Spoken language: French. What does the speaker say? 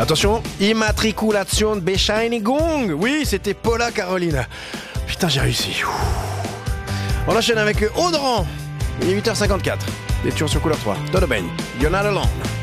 Attention, Immatriculation Bescheinigung. Oui, c'était Paula Caroline. Putain, j'ai réussi. On enchaîne avec Audran. Il est 8h54. T'es toujours sur Couleur 3. Don't You're not alone.